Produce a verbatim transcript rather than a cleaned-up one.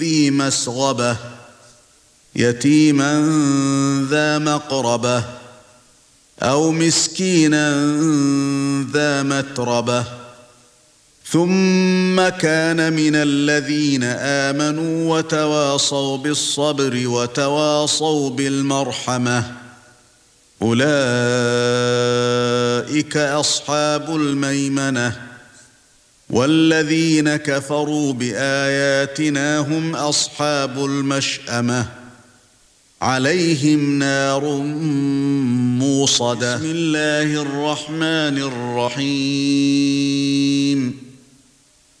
ذي مسغبة يتيما ذا مقربة أو مسكينا ذا متربة ثم كان من الذين آمنوا وتواصوا بالصبر وتواصوا بالمرحمة أولئك أصحاب الميمنة والذين كفروا بآياتنا هم أصحاب المشأمة عليهم نار موصدة. بسم الله الرحمن الرحيم